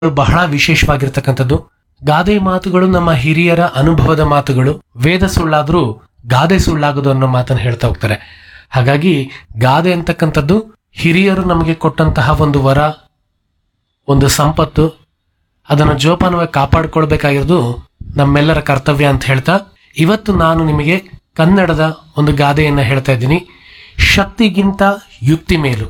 ಬಹಳ ವಿಶೇಷವಾಗಿರ್ತಕ್ಕಂಥದ್ದು. ಗಾದೆ ಮಾತುಗಳು ನಮ್ಮ ಹಿರಿಯರ ಅನುಭವದ ಮಾತುಗಳು. ವೇದ ಸುಳ್ಳಾದ್ರೂ ಗಾದೆ ಸುಳ್ಳಾಗದು ಅನ್ನೋ ಮಾತನ್ನು ಹೇಳ್ತಾ ಹೋಗ್ತಾರೆ. ಹಾಗಾಗಿ ಗಾದೆ ಅಂತಕ್ಕಂಥದ್ದು ಹಿರಿಯರು ನಮಗೆ ಕೊಟ್ಟಂತಹ ಒಂದು ವರ, ಒಂದು ಸಂಪತ್ತು. ಅದನ್ನು ಜೋಪಾನವಾಗಿ ಕಾಪಾಡಿಕೊಳ್ಬೇಕಾಗಿರೋದು ನಮ್ಮೆಲ್ಲರ ಕರ್ತವ್ಯ ಅಂತ ಹೇಳ್ತಾ ಇವತ್ತು ನಾನು ನಿಮಗೆ ಕನ್ನಡದ ಒಂದು ಗಾದೆಯನ್ನು ಹೇಳ್ತಾ ಇದ್ದೀನಿ. ಶಕ್ತಿಗಿಂತ ಯುಕ್ತಿ ಮೇಲು.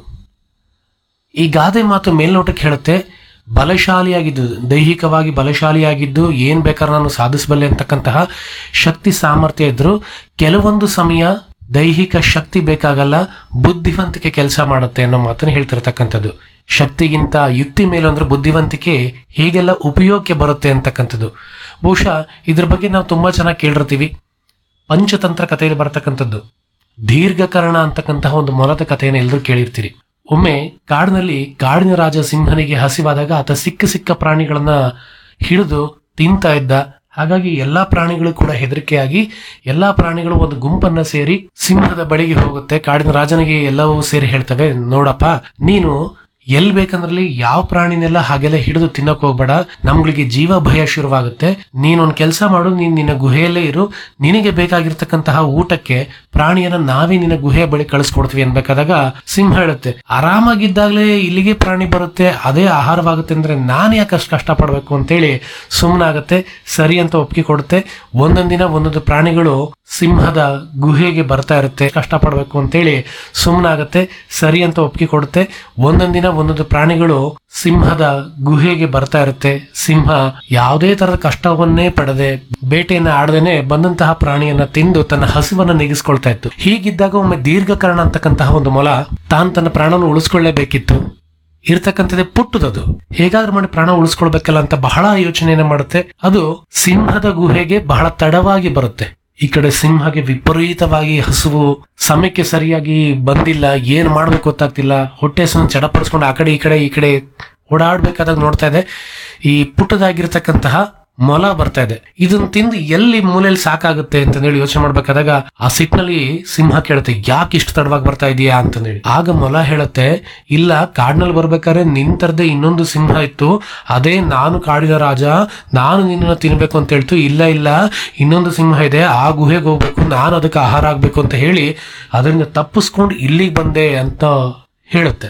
ಈ ಗಾದೆ ಮಾತು ಮೇಲ್ನೋಟಕ್ಕೆ ಹೇಳುತ್ತೆ, ಬಲಶಾಲಿಯಾಗಿದ್ದು, ದೈಹಿಕವಾಗಿ ಬಲಶಾಲಿಯಾಗಿದ್ದು ಏನ್ ಬೇಕಾದ್ರೂ ನಾನು ಸಾಧಿಸಬಲ್ಲೆ ಅಂತಕ್ಕಂತಹ ಶಕ್ತಿ ಸಾಮರ್ಥ್ಯ ಇದ್ರು ಕೆಲವೊಂದು ಸಮಯ ದೈಹಿಕ ಶಕ್ತಿ ಬೇಕಾಗಲ್ಲ, ಬುದ್ಧಿವಂತಿಕೆ ಕೆಲಸ ಮಾಡುತ್ತೆ ಅನ್ನೋ ಮಾತನ್ನು ಹೇಳ್ತಿರ್ತಕ್ಕಂಥದ್ದು. ಶಕ್ತಿಗಿಂತ ಯುಕ್ತಿ ಮೇಲು ಅಂದ್ರೆ ಬುದ್ಧಿವಂತಿಕೆ ಹೇಗೆಲ್ಲ ಉಪಯೋಗಕ್ಕೆ ಬರುತ್ತೆ ಅಂತಕ್ಕಂಥದ್ದು. ಬಹುಶಃ ಇದ್ರ ಬಗ್ಗೆ ನಾವು ತುಂಬಾ ಚೆನ್ನಾಗಿ ಕೇಳಿರ್ತೀವಿ. ಪಂಚತಂತ್ರ ಕಥೆಯಲ್ಲಿ ಬರತಕ್ಕಂಥದ್ದು ದೀರ್ಘಕರ್ಣ ಅಂತಕ್ಕಂತಹ ಒಂದು ಮೊಲದ ಕಥೆಯನ್ನು ಎಲ್ಲರೂ ಕೇಳಿರ್ತೀರಿ. ಒಮ್ಮೆ ಕಾಡಿನಲ್ಲಿ ಕಾಡಿನ ರಾಜ ಸಿಂಹನಿಗೆ ಹಸಿವಾದಾಗ ಆತ ಸಿಕ್ಕ ಪ್ರಾಣಿಗಳನ್ನ ಹಿಡಿದು ತಿಂತಾ ಇದ್ದ. ಹಾಗಾಗಿ ಎಲ್ಲಾ ಪ್ರಾಣಿಗಳು ಕೂಡ ಹೆದರಿಕೆಯಾಗಿ ಎಲ್ಲಾ ಪ್ರಾಣಿಗಳು ಒಂದು ಗುಂಪನ್ನ ಸೇರಿ ಸಿಂಹದ ಬಳಿಗೆ ಹೋಗುತ್ತೆ. ಕಾಡಿನ ರಾಜನಿಗೆ ಎಲ್ಲವೂ ಸೇರಿ ಹೇಳ್ತವೆ, ನೋಡಪ್ಪ, ನೀನು ಎಲ್ ಬೇಕಂದ್ರಲ್ಲಿ ಯಾವ ಪ್ರಾಣಿನೆಲ್ಲ ಹಾಗೆಲ್ಲ ಹಿಡಿದು ತಿನ್ನಕ್ ಹೋಗ್ಬೇಡ, ನಮ್ಗಳಿಗೆ ಜೀವ ಭಯ ಶುರುವಾಗುತ್ತೆ. ನೀನೊಂದು ಕೆಲಸ ಮಾಡು, ನೀನ್ ನಿನ್ನ ಗುಹೆಯಲ್ಲೇ ಇರು, ನಿನಗೆ ಬೇಕಾಗಿರ್ತಕ್ಕಂತಹ ಊಟಕ್ಕೆ ಪ್ರಾಣಿಯನ್ನ ನಾವೇ ನಿನ್ನ ಗುಹೆಯ ಬಳಿ ಕಳಿಸ್ಕೊಡ್ತೀವಿ ಅನ್ಬೇಕಾದಾಗ ಸಿಂಹ ಹೇಳುತ್ತೆ, ಆರಾಮಾಗಿದ್ದಾಗಲೇ ಇಲ್ಲಿಗೆ ಪ್ರಾಣಿ ಬರುತ್ತೆ, ಅದೇ ಆಹಾರವಾಗುತ್ತೆ ಅಂದ್ರೆ ನಾನು ಯಾಕೆ ಅಷ್ಟು ಕಷ್ಟಪಡ್ಬೇಕು ಅಂತೇಳಿ ಸುಮ್ಮನಾಗತ್ತೆ. ಸರಿ ಅಂತ ಒಪ್ಪಿಗೆ ಕೊಡುತ್ತೆ. ಒಂದೊಂದಿನ ಒಂದೊಂದು ಪ್ರಾಣಿಗಳು ಸಿಂಹದ ಗುಹೆಗೆ ಬರ್ತಾ ಇರುತ್ತೆ. ಕಷ್ಟಪಡ್ಬೇಕು ಅಂತೇಳಿ ಸುಮ್ಮನಾಗತ್ತೆ. ಸರಿ ಅಂತ ಒಪ್ಪಿಗೆ ಕೊಡುತ್ತೆ. ಒಂದೊಂದಿನ ಒಂದೊಂದು ಪ್ರಾಣಿಗಳು ಸಿಂಹದ ಗುಹೆಗೆ ಬರ್ತಾ ಇರುತ್ತೆ. ಸಿಂಹ ಯಾವುದೇ ತರದ ಕಷ್ಟವನ್ನೇ ಪಡೆದೆ, ಬೇಟೆಯನ್ನ ಆಡದೇನೆ ಬಂದಂತಹ ಪ್ರಾಣಿಯನ್ನ ತಿಂದು ತನ್ನ ಹಸಿವನ್ನ ನೀಗಿಸ್ಕೊಳ್ತಾ ಇತ್ತು. ಹೀಗಿದ್ದಾಗ ಒಮ್ಮೆ ದೀರ್ಘಕರ್ಣ ಅಂತಕ್ಕಂತಹ ಒಂದು ಮೊಲ ತನ್ನ ಪ್ರಾಣವನ್ನು ಉಳಿಸ್ಕೊಳ್ಳೇಬೇಕಿತ್ತು. ಇರ್ತಕ್ಕಂಥದ್ದೇ ಪುಟ್ಟದದು, ಹೇಗಾದ್ರೂ ಮಾಡಿ ಪ್ರಾಣ ಉಳಿಸ್ಕೊಳ್ಬೇಕಲ್ಲ ಅಂತ ಬಹಳ ಯೋಚನೆಯನ್ನ ಮಾಡುತ್ತೆ. ಅದು ಸಿಂಹದ ಗುಹೆಗೆ ಬಹಳ ತಡವಾಗಿ ಬರುತ್ತೆ. ಈ ಕಡೆ ಸಿಂಹಗೆ ವಿಪರೀತವಾಗಿ ಹಸುವು, ಸಮಯಕ್ಕೆ ಸರಿಯಾಗಿ ಬಂದಿಲ್ಲ, ಏನ್ ಮಾಡ್ಬೇಕು ಗೊತ್ತಾಗ್ತಿಲ್ಲ. ಹೊಟ್ಟೆ ಚಡಪಡಿಸ್ಕೊಂಡು ಆ ಕಡೆ ಈ ಕಡೆ ಓಡಾಡ್ಬೇಕಾದಾಗ ನೋಡ್ತಾ ಇದೆ, ಈ ಪುಟ್ಟದಾಗಿರ್ತಕ್ಕಂತಹ ಮೊಲ ಬರ್ತಾ ಇದೆ. ಇದನ್ನ ತಿಂದು ಎಲ್ಲಿ ಮೂಲೆಯಲ್ಲಿ ಸಾಕಾಗುತ್ತೆ ಅಂತಂದೇಳಿ ಯೋಚನೆ ಮಾಡ್ಬೇಕಾದಾಗ ಆ ಸಿಟ್ನಲ್ಲಿ ಸಿಂಹ ಕೇಳುತ್ತೆ, ಯಾಕೆ ಇಷ್ಟು ತಡವಾಗಿ ಬರ್ತಾ ಇದೀಯಾ ಅಂತಂದೇಳಿ. ಆಗ ಮೊಲ ಹೇಳುತ್ತೆ, ಇಲ್ಲ, ಕಾಡಿನಲ್ಲಿ ಬರ್ಬೇಕಾದ್ರೆ ನಿನ್ ತರದೇ ಇನ್ನೊಂದು ಸಿಂಹ ಇತ್ತು, ಅದೇ ನಾನು ಕಾಡಿನ ರಾಜ, ನಾನು ನಿನ್ನ ತಿನ್ಬೇಕು ಅಂತ ಹೇಳ್ತು. ಇಲ್ಲ, ಇನ್ನೊಂದು ಸಿಂಹ ಇದೆ, ಆ ಗುಹೆಗೆ ಹೋಗ್ಬೇಕು, ನಾನು ಅದಕ್ಕೆ ಆಹಾರ ಆಗ್ಬೇಕು ಅಂತ ಹೇಳಿ ಅದರಿಂದ ತಪ್ಪಿಸ್ಕೊಂಡು ಇಲ್ಲಿಗೆ ಬಂದೆ ಅಂತ ಹೇಳುತ್ತೆ.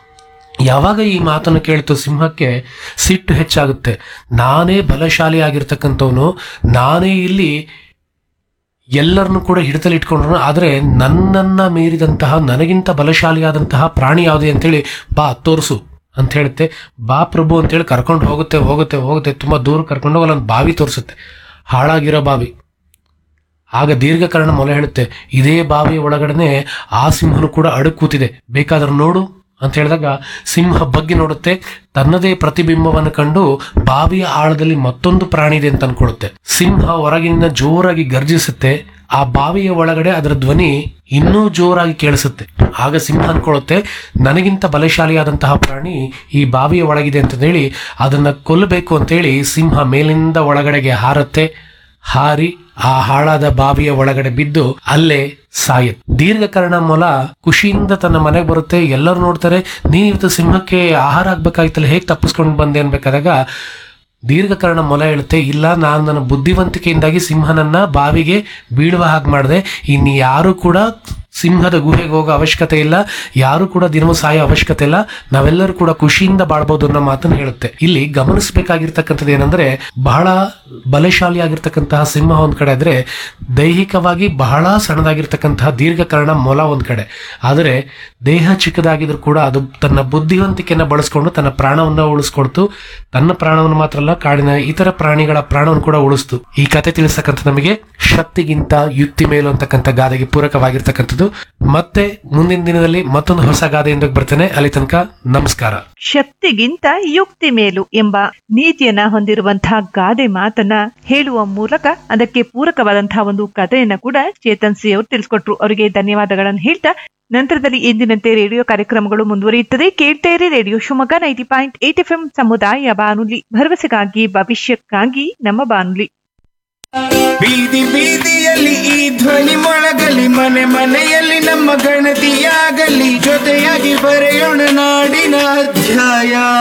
ಯಾವಾಗ ಈ ಮಾತನ್ನು ಕೇಳಿತು ಸಿಂಹಕ್ಕೆ ಸಿಟ್ಟು ಹೆಚ್ಚಾಗುತ್ತೆ. ನಾನೇ ಬಲಶಾಲಿ ಆಗಿರ್ತಕ್ಕಂಥವನು, ನಾನೇ ಇಲ್ಲಿ ಎಲ್ಲರನ್ನು ಕೂಡ ಹಿಡಿತಲ್ಲಿ ಇಟ್ಕೊಂಡ್ರು, ಆದ್ರೆ ನನ್ನನ್ನ ಮೀರಿದಂತಹ ನನಗಿಂತ ಬಲಶಾಲಿಯಾದಂತಹ ಪ್ರಾಣಿ ಯಾವುದು ಅಂತೇಳಿ ಬಾ ತೋರಿಸು ಅಂತ ಹೇಳುತ್ತೆ. ಬಾ ಪ್ರಭು ಅಂತೇಳಿ ಕರ್ಕೊಂಡು ಹೋಗುತ್ತೆ. ತುಂಬಾ ದೂರ ಕರ್ಕೊಂಡು ಹೋಗಲ್ಲ, ಒಂದು ಬಾವಿ ತೋರಿಸುತ್ತೆ, ಹಾಳಾಗಿರೋ ಬಾವಿ. ಆಗ ದೀರ್ಘಕರ್ಣ ಮೊಲ ಹೇಳುತ್ತೆ, ಇದೇ ಬಾವಿಯ ಒಳಗಡೆನೆ ಆ ಸಿಂಹನು ಕೂಡ ಅಡಗ್ ಕೂತಿದೆ, ಬೇಕಾದ್ರೆ ನೋಡು ಅಂತ ಹೇಳಿದಾಗ ಸಿಂಹ ಬಗ್ಗೆ ನೋಡುತ್ತೆ. ತನ್ನದೇ ಪ್ರತಿಬಿಂಬವನ್ನು ಕಂಡು ಬಾವಿಯ ಆಳದಲ್ಲಿ ಮತ್ತೊಂದು ಪ್ರಾಣಿ ಇದೆ ಅಂತ ಅನ್ಕೊಳ್ಳುತ್ತೆ. ಸಿಂಹ ಹೊರಗಿನಿಂದ ಜೋರಾಗಿ ಗರ್ಜಿಸುತ್ತೆ. ಆ ಬಾವಿಯ ಒಳಗಡೆ ಅದರ ಧ್ವನಿ ಇನ್ನೂ ಜೋರಾಗಿ ಕೇಳಿಸುತ್ತೆ. ಆಗ ಸಿಂಹ ಅನ್ಕೊಳ್ಳುತ್ತೆ, ನನಗಿಂತ ಬಲಶಾಲಿಯಾದಂತಹ ಪ್ರಾಣಿ ಈ ಬಾವಿಯ ಒಳಗಿದೆ ಅಂತ ಹೇಳಿ ಅದನ್ನ ಕೊಲ್ಲಬೇಕು ಅಂತೇಳಿ ಸಿಂಹ ಮೇಲಿಂದ ಒಳಗಡೆಗೆ ಹಾರುತ್ತೆ. ಹಾರಿ ಆ ಹಾಳಾದ ಬಾವಿಯ ಒಳಗಡೆ ಬಿದ್ದು ಅಲ್ಲೇ ಸಾಯುತ್ತೆ. ದೀರ್ಘಕರ್ಣ ಮೊಲ ಖುಷಿಯಿಂದ ತನ್ನ ಮನೆಗೆ ಬರುತ್ತೆ. ಎಲ್ಲರೂ ನೋಡ್ತಾರೆ, ನೀ ಇವತ್ತು ಸಿಂಹಕ್ಕೆ ಆಹಾರ ಆಗ್ಬೇಕಾಗಿತ್ತಲ್ಲ, ಹೇಗೆ ತಪ್ಪಿಸ್ಕೊಂಡು ಬಂದೆ ಅನ್ಬೇಕಾದಾಗ ದೀರ್ಘಕರ್ಣ ಮೊಲ ಹೇಳುತ್ತೆ, ಇಲ್ಲ, ನಾನು ನನ್ನ ಬುದ್ಧಿವಂತಿಕೆಯಿಂದಾಗಿ ಸಿಂಹನನ್ನ ಬಾವಿಗೆ ಬೀಳುವ ಹಾಗೆ ಮಾಡಿದೆ. ಇನ್ನು ಯಾರು ಕೂಡ ಸಿಂಹದ ಗುಹೆಗೆ ಹೋಗೋ ಅವಶ್ಯಕತೆ ಇಲ್ಲ, ಯಾರು ಕೂಡ ದಿನವೂ ಸಾಯೋ ಅವಶ್ಯಕತೆ ಇಲ್ಲ, ನಾವೆಲ್ಲರೂ ಕೂಡ ಖುಷಿಯಿಂದ ಬಾಳ್ಬಹುದು ಅನ್ನೋ ಮಾತನ್ನು ಹೇಳುತ್ತೆ. ಇಲ್ಲಿ ಗಮನಿಸಬೇಕಾಗಿರ್ತಕ್ಕಂಥದ್ದು ಏನಂದ್ರೆ, ಬಹಳ ಬಲಶಾಲಿ ಆಗಿರ್ತಕ್ಕಂತಹ ಸಿಂಹ ಒಂದ್ ಕಡೆ ಆದ್ರೆ ದೈಹಿಕವಾಗಿ ಬಹಳ ಸಣ್ಣದಾಗಿರ್ತಕ್ಕಂತಹ ದೀರ್ಘಕರ್ಣ ಮೊಲ ಒಂದ್ ಕಡೆ. ಆದರೆ ದೇಹ ಚಿಕ್ಕದಾಗಿದ್ರು ಕೂಡ ಅದು ತನ್ನ ಬುದ್ಧಿವಂತಿಕೆಯನ್ನ ಬಳಸ್ಕೊಂಡು ತನ್ನ ಪ್ರಾಣವನ್ನ ಉಳಿಸ್ಕೊಡ್ತು. ತನ್ನ ಪ್ರಾಣವನ್ನು ಮಾತ್ರ ಅಲ್ಲ, ಕಾಡಿನ ಇತರ ಪ್ರಾಣಿಗಳ ಪ್ರಾಣವನ್ನು ಕೂಡ ಉಳಿಸ್ತು. ಈ ಕತೆ ತಿಳಿಸ್ತಕ್ಕಂಥ ನಮಗೆ ಶಕ್ತಿಗಿಂತ ಯುಕ್ತಿ ಮೇಲು ಅಂತಕ್ಕಂಥ ಗಾದೆಗೆ ಪೂರಕವಾಗಿರ್ತಕ್ಕಂಥದ್ದು. ಮತ್ತೆ ಮುಂದಿನ ದಿನದಲ್ಲಿ ಮತ್ತೊಂದು ಹೊಸ ಗಾದೆಯಿಂದ ಬರ್ತೇನೆ. ಅಲ್ಲಿ ತನಕ ನಮಸ್ಕಾರ. ಶಕ್ತಿಗಿಂತ ಯುಕ್ತಿ ಮೇಲು ಎಂಬ ನೀತಿಯನ್ನ ಹೊಂದಿರುವಂತಹ ಗಾದೆ ಮಾತನ್ನ ಹೇಳುವ ಮೂಲಕ ಅದಕ್ಕೆ ಪೂರಕವಾದಂತಹ ಒಂದು ಕಥೆಯನ್ನ ಕೂಡ ಚೇತನ್ ಸಿ ಅವರು ತಿಳಿಸ್ಕೊಟ್ರು. ಅವರಿಗೆ ಧನ್ಯವಾದಗಳನ್ನು ಹೇಳ್ತಾ ನಂತರದಲ್ಲಿ ಎಂದಿನಂತೆ ರೇಡಿಯೋ ಕಾರ್ಯಕ್ರಮಗಳು ಮುಂದುವರಿಯುತ್ತದೆ. ಕೇಳ್ತಾ ಇರಿ ರೇಡಿಯೋ ಶಿವಮೊಗ್ಗ 90.8 FM ಸಮುದಾಯ ಬಾನುಲಿ, ಭರವಸೆಗಾಗಿ ಭವಿಷ್ಯಕ್ಕಾಗಿ ನಮ್ಮ ಬಾನುಲಿ. ಬೀದಿ ಬೀದಿಯಲ್ಲಿ ಈ ಧ್ವನಿ ಮೊಳಗಲಿ, ಮನೆ ಮನೆಯಲ್ಲಿ ನಮ್ಮ ಗಣತಿಯಾಗಲಿ, ಜೊತೆಯಾಗಿ ಬರೆಯೋಣ ನಾಡಿನ ಅಧ್ಯಾಯ.